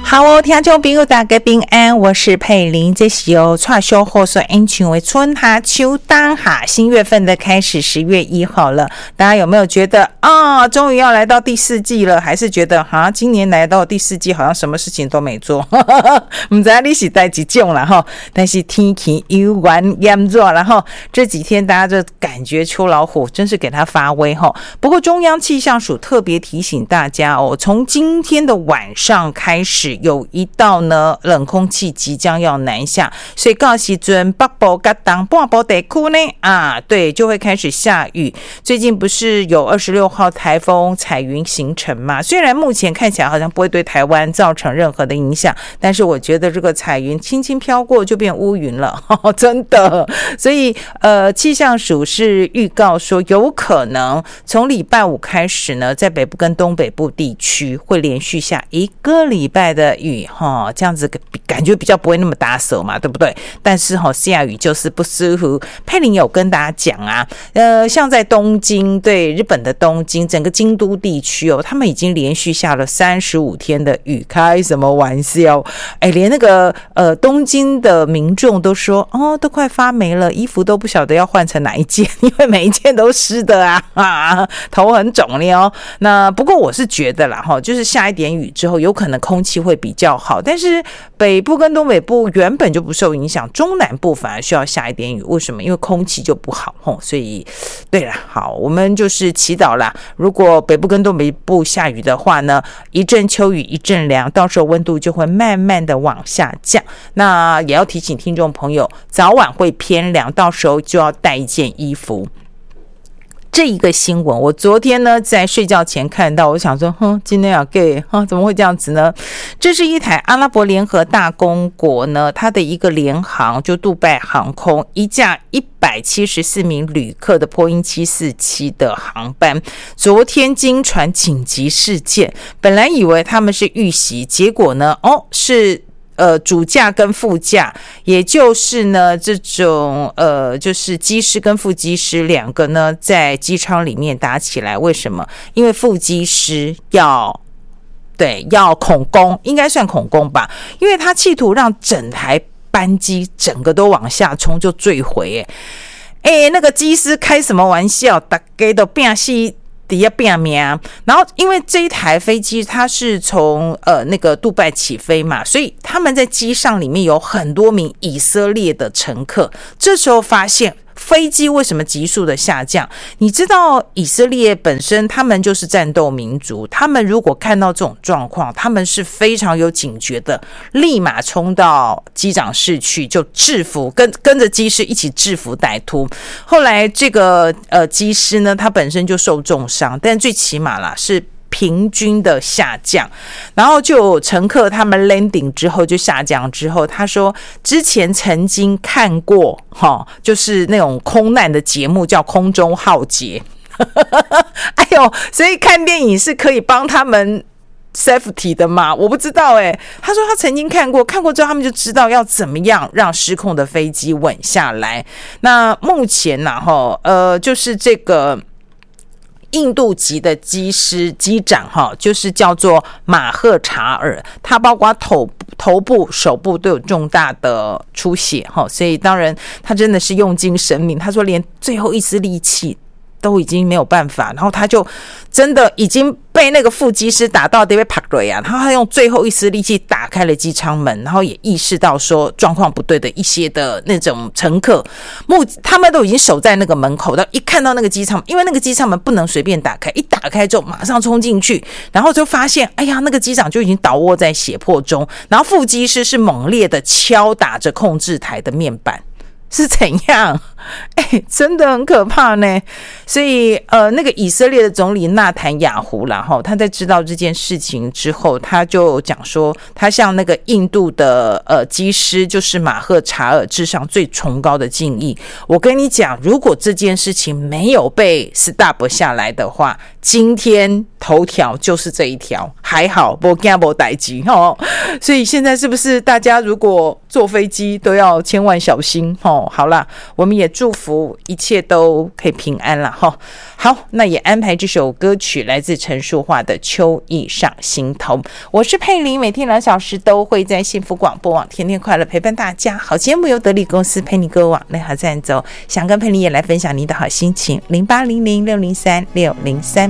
好哦，听众朋友大家平安，我是佩玲。这是由串烧后所演唱为春夏秋冬夏新月份的开始，10月1号了。大家有没有觉得啊，终于要来到第4季了？还是觉得今年来到第4季好像什么事情都没做？不知道你是哪几种啦哈？但是天气又蛮炎热，然后这几天大家就感觉秋老虎真是给它发威哈。不过中央气象署特别提醒大家哦，从今天的晚上开始，有一道呢冷空气即将要南下，所以到时阵北部跟东部地区呢对，就会开始下雨。最近不是有26号台风彩云形成嘛？虽然目前看起来好像不会对台湾造成任何的影响，但是我觉得这个彩云轻轻飘过就变乌云了，真的。所以气象署是预告说，有可能从礼拜5开始呢，在北部跟东北部地区会连续下1个礼拜的雨这样子感觉比较不会那么打手嘛，对不对？但是下雨就是不舒服。佩玲有跟大家讲啊，像在东京，对，日本的东京整个京都地区他们已经连续下了35天的雨，开什么玩笑？连那个东京的民众都说都快发霉了，衣服都不晓得要换成哪一件，因为每一件都湿的头很肿了那不过我是觉得啦就是下一点雨之后，有可能空气会比较好，但是北部跟东北部原本就不受影响，中南部反而需要下一点雨。为什么？因为空气就不好所以对啦，好，我们就是祈祷啦，如果北部跟东北部下雨的话呢，一阵秋雨一阵凉，到时候温度就会慢慢的往下降。那也要提醒听众朋友，早晚会偏凉，到时候就要带一件衣服。这一个新闻我昨天呢在睡觉前看到，我想说今天要给怎么会这样子呢？这是一台阿拉伯联合大公国呢，它的一个联航，就杜拜航空一架174名旅客的波音747的航班，昨天经传紧急事件，本来以为他们是遇袭，结果呢是主驾跟副驾，也就是呢这种就是机师跟副机师两个呢在机舱里面打起来。为什么？因为副机师要恐攻，应该算恐攻吧，因为他企图让整台班机整个都往下冲，就坠毁那个机师开什么玩笑，大家都变死底下变命。然后因为这一台飞机它是从那个杜拜起飞嘛，所以他们在机上里面有很多名以色列的乘客。这时候发现飞机为什么急速的下降？你知道以色列本身他们就是战斗民族，他们如果看到这种状况，他们是非常有警觉的，立马冲到机长室去就制服，跟着机师一起制服歹徒。后来这个机师呢，他本身就受重伤，但最起码啦是平均的下降。然后就有乘客他们 landing 之后就下降之后，他说之前曾经看过就是那种空难的节目叫空中浩劫哎呦，所以看电影是可以帮他们 safety 的吗？我不知道他说他曾经看过之后他们就知道要怎么样让失控的飞机稳下来。那目前就是这个印度籍的机长就是叫做马赫查尔，他包括头部手部都有重大的出血所以当然他真的是用尽生命，他说连最后一丝力气都已经没有办法，然后他就真的已经被那个副机师打到被拍了然后他用最后一丝力气打开了机舱门，然后也意识到说状况不对的一些的那种乘客，他们都已经守在那个门口，一看到那个机舱，因为那个机舱门不能随便打开，一打开之后马上冲进去，然后就发现哎呀，那个机长就已经倒卧在血泊中，然后副机师是猛烈的敲打着控制台的面板，是怎样？真的很可怕呢。所以那个以色列的总理纳坦雅胡啦他在知道这件事情之后，他就讲说他向那个印度的机师就是马赫查尔致上最崇高的敬意。我跟你讲，如果这件事情没有被 stop 下来的话，今天头条就是这一条，还好没事没事所以现在是不是大家如果坐飞机都要千万小心哦？好啦，我们也祝福一切都可以平安啦齁。好，那也安排这首歌曲来自陈淑桦的《秋意上心头》。我是佩玲，每天2小时都会在幸福广播网天天快乐陪伴大家。好节目由得力公司陪你歌网内行赞助，想跟佩玲也来分享您的好心情，0800603603。